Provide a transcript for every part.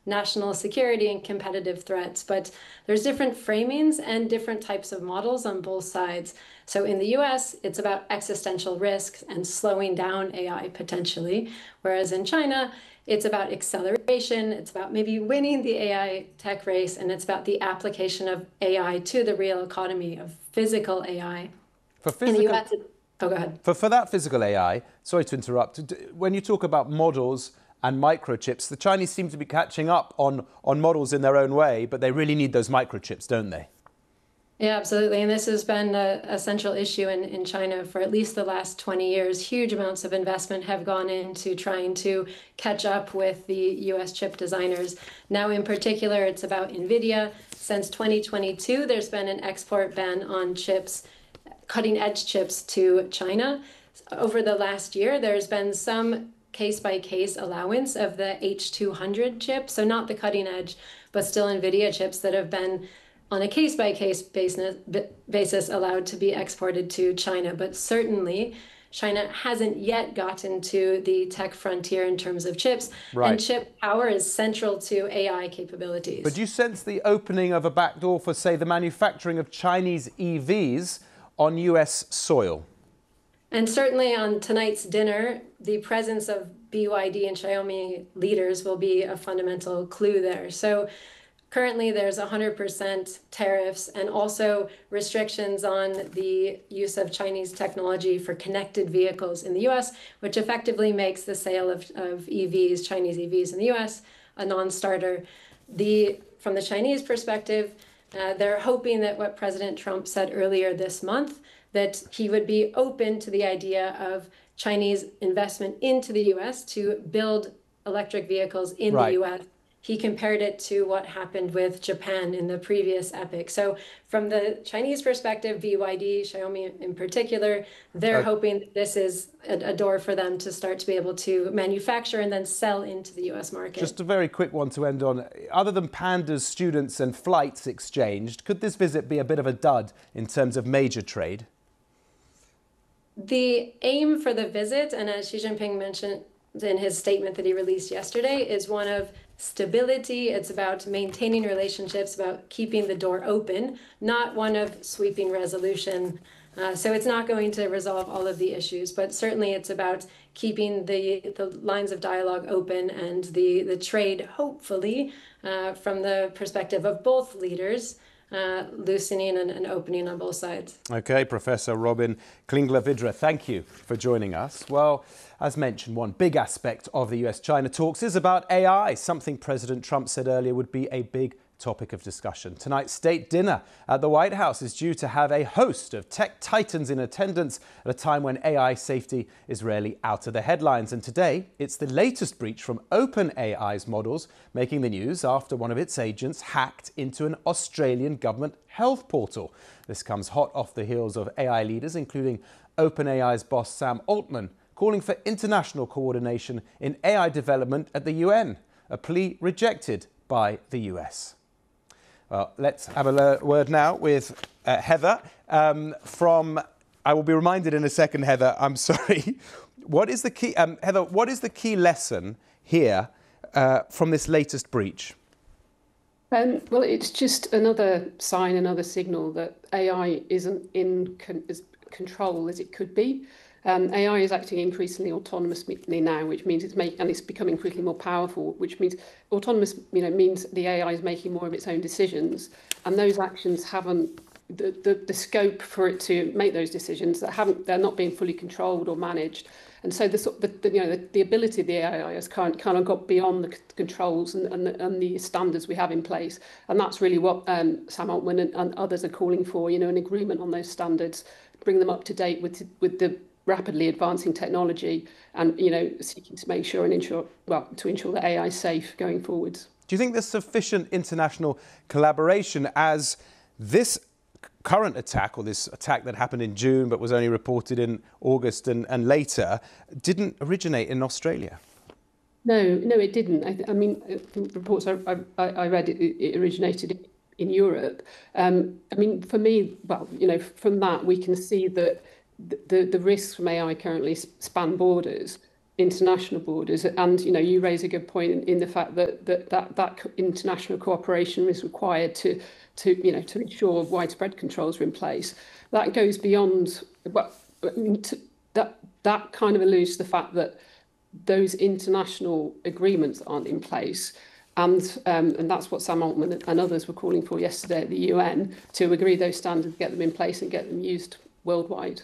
national security and competitive threats. But there's different framings and different types of models on both sides. So in the US, it's about existential risks and slowing down AI potentially, whereas in China, it's about acceleration, it's about maybe winning the AI tech race, and it's about the application of AI to the real economy of physical AI. For In the physical, US, oh, go ahead. for that physical AI, sorry to interrupt, when you talk about models and microchips, the Chinese seem to be catching up on models in their own way, but they really need those microchips, don't they? Yeah, absolutely. And this has been a central issue in China for at least the last 20 years. Huge amounts of investment have gone into trying to catch up with the US chip designers. Now, in particular, it's about NVIDIA. Since 2022, there's been an export ban on chips, cutting edge chips to China. Over the last year, there's been some case-by-case allowance of the H200 chip, so not the cutting edge, but still NVIDIA chips that have been on a case-by-case basis allowed to be exported to China. But certainly, China hasn't yet gotten to the tech frontier in terms of chips, and chip power is central to AI capabilities. But do you sense the opening of a backdoor for, say, the manufacturing of Chinese EVs on US soil? And certainly on tonight's dinner, the presence of BYD and Xiaomi leaders will be a fundamental clue there. So currently, there's 100% tariffs and also restrictions on the use of Chinese technology for connected vehicles in the US, which effectively makes the sale of EVs, Chinese EVs in the US, a non-starter. From the Chinese perspective, they're hoping that what President Trump said earlier this month, that he would be open to the idea of Chinese investment into the US to build electric vehicles in the US. He compared it to what happened with Japan in the previous epoch. So from the Chinese perspective, BYD, Xiaomi in particular, they're hoping that this is a door for them to start to be able to manufacture and then sell into the US market. Just a very quick one to end on. Other than pandas, students and flights exchanged, could this visit be a bit of a dud in terms of major trade? The aim for the visit, and as Xi Jinping mentioned in his statement that he released yesterday, is one of stability. It's about maintaining relationships, about keeping the door open, not one of sweeping resolution. So it's not going to resolve all of the issues, but certainly it's about keeping the lines of dialogue open and the trade, hopefully, from the perspective of both leaders, loosening and opening on both sides. Okay, Professor Robin Klingler-Vidra, thank you for joining us. Well, as mentioned, one big aspect of the US-China talks is about AI, something President Trump said earlier would be a big topic of discussion. Tonight's state dinner at the White House is due to have a host of tech titans in attendance at a time when AI safety is rarely out of the headlines. And today, it's the latest breach from OpenAI's models making the news after one of its agents hacked into an Australian government health portal. This comes hot off the heels of AI leaders, including OpenAI's boss Sam Altman, calling for international coordination in AI development at the UN, a plea rejected by the US. Well, let's have a word now with Heather I will be reminded in a second, Heather, I'm sorry. What is the key, Heather, what is the key lesson here from this latest breach? Well, it's just another sign, another signal that AI isn't in as control as it could be. AI is acting increasingly autonomously now, which means it's becoming quickly more powerful, which means autonomous, means the AI is making more of its own decisions, and those actions haven't the scope for it to make those decisions they're not being fully controlled or managed, and so the ability of the AI has kind of got beyond the controls and the standards we have in place, and that's really what Sam Altman and others are calling for. An agreement on those standards, bring them up to date with the rapidly advancing technology, and seeking to make sure and ensure that AI is safe going forwards. Do you think there's sufficient international collaboration, as this current attack, or this attack that happened in June but was only reported in August and later, didn't originate in Australia? No, it didn't. I mean, reports I read, it originated in Europe. I mean, for me, from that we can see that the risks from AI currently span borders, international borders. And you raise a good point in the fact that international cooperation is required to ensure widespread controls are in place. That goes beyond that kind of alludes to the fact that those international agreements aren't in place. And that's what Sam Altman and others were calling for yesterday at the UN, to agree those standards, get them in place and get them used worldwide.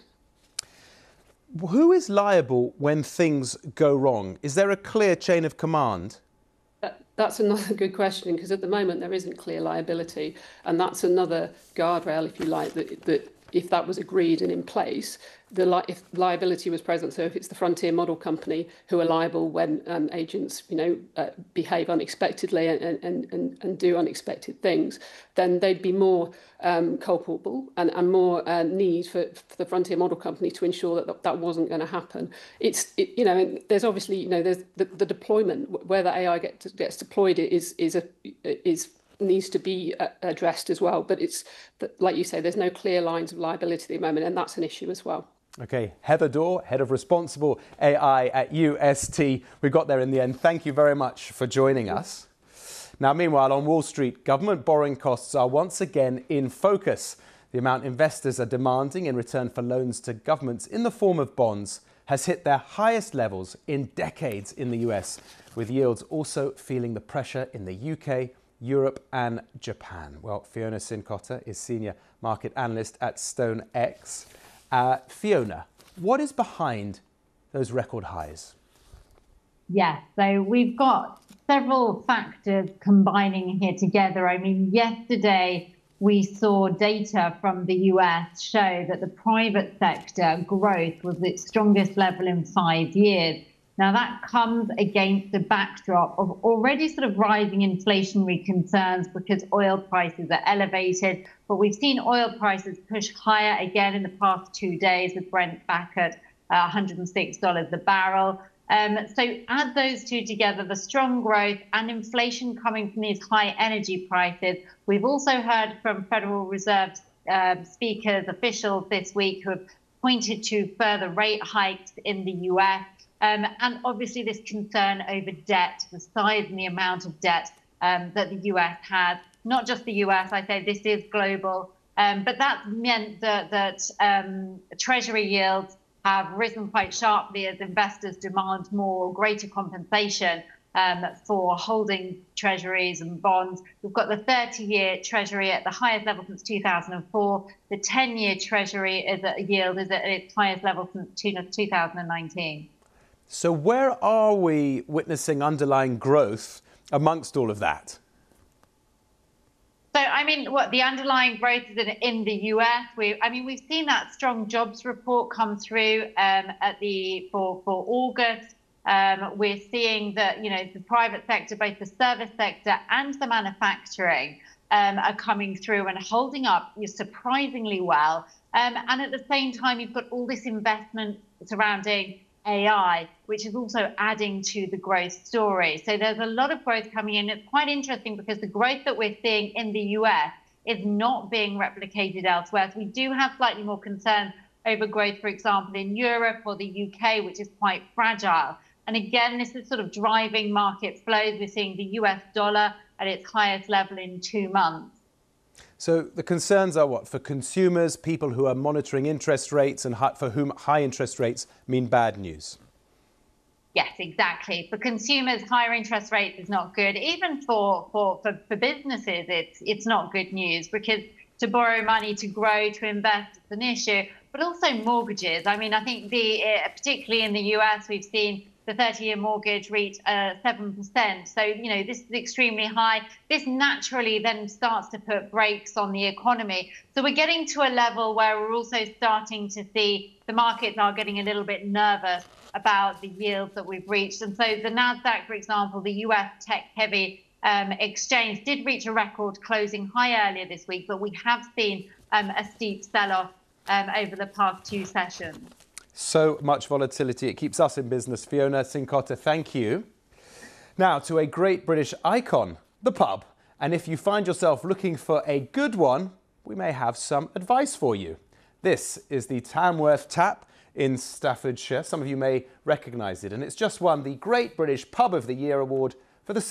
Who is liable when things go wrong? Is there a clear chain of command? That's another good question, because at the moment there isn't clear liability. And that's another guardrail, if you like, that if that was agreed and in place, if liability was present, so if it's the Frontier Model Company who are liable when agents, behave unexpectedly and do unexpected things, then they'd be more culpable and more need for the Frontier Model Company to ensure that wasn't going to happen. There's obviously, there's the deployment where the AI gets deployed is needs to be addressed as well. But like you say, there's no clear lines of liability at the moment, and that's an issue as well. Okay, Heather Daw, Head of Responsible AI at UST. We got there in the end. Thank you very much for joining us. Now, meanwhile, on Wall Street, government borrowing costs are once again in focus. The amount investors are demanding in return for loans to governments in the form of bonds has hit their highest levels in decades in the US, with yields also feeling the pressure in the UK, Europe and Japan. Well, Fiona Cincotta is Senior Market Analyst at StoneX. Fiona, what is behind those record highs? Yes, so we've got several factors combining here together. I mean, yesterday we saw data from the US show that the private sector growth was its strongest level in 5 years. Now, that comes against the backdrop of already sort of rising inflationary concerns because oil prices are elevated. But we've seen oil prices push higher again in the past 2 days, with Brent back at $106 a barrel. So add those two together, the strong growth and inflation coming from these high energy prices. We've also heard from Federal Reserve speakers, officials this week who have pointed to further rate hikes in the US. And obviously this concern over debt, the size and the amount of debt that the US has. Not just the US, I say this is global. But that meant that Treasury yields have risen quite sharply as investors demand more, greater compensation for holding treasuries and bonds. We've got the 30-year Treasury at the highest level since 2004. The 10-year Treasury yield is at its highest level since 2019. So where are we witnessing underlying growth amongst all of that? So, I mean, what the underlying growth is in the US. We've seen that strong jobs report come through for August. We're seeing that, the private sector, both the service sector and the manufacturing, are coming through and holding up surprisingly well. And at the same time, you've got all this investment surrounding AI, which is also adding to the growth story. So there's a lot of growth coming in. It's quite interesting because the growth that we're seeing in the US is not being replicated elsewhere. So we do have slightly more concern over growth, for example, in Europe or the UK, which is quite fragile. And again, this is sort of driving market flows. We're seeing the US dollar at its highest level in 2 months. So the concerns are what? For consumers, people who are monitoring interest rates and for whom high interest rates mean bad news? Yes, exactly. For consumers, higher interest rates is not good. Even for businesses, it's not good news, because to borrow money, to grow, to invest, it's an issue. But also mortgages. I mean, I think particularly in the US, we've seen the 30-year mortgage reach 7%. So, this is extremely high. This naturally then starts to put brakes on the economy. So we're getting to a level where we're also starting to see the markets are getting a little bit nervous about the yields that we've reached. And so the NASDAQ, for example, the US tech-heavy exchange, did reach a record closing high earlier this week, but we have seen a steep sell-off over the past 2 sessions. So much volatility. It keeps us in business. Fiona Cincotta, thank you. Now to a great British icon, the pub. And if you find yourself looking for a good one, we may have some advice for you. This is the Tamworth Tap. in Staffordshire. Some of you may recognise it, and it's just won the Great British Pub of the Year award for the